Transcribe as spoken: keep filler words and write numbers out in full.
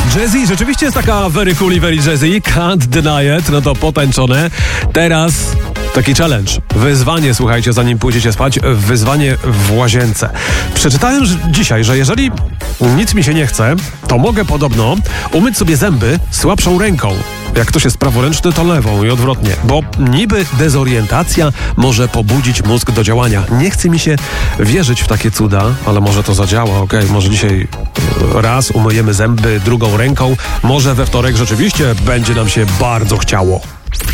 Jazzy rzeczywiście jest taka very cool i very jazzy. Can't deny it. No to potęczone. Teraz taki challenge. Wyzwanie, słuchajcie, zanim pójdziecie spać. Wyzwanie w łazience. Przeczytałem że dzisiaj, że jeżeli nic mi się nie chce, to mogę podobno umyć sobie zęby słabszą ręką. Jak ktoś jest praworęczny, to lewą i odwrotnie. Bo niby dezorientacja może pobudzić mózg do działania. Nie chce mi się wierzyć w takie cuda, ale może to zadziała. Okej, okay, może dzisiaj raz umyjemy zęby drugą ręką. Może we wtorek rzeczywiście będzie nam się bardzo chciało.